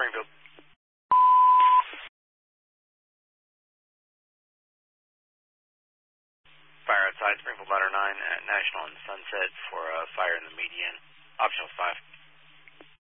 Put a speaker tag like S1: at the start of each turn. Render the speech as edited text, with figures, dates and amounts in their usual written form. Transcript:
S1: Springfield. Fire outside Springfield Ladder 9 at National and Sunset for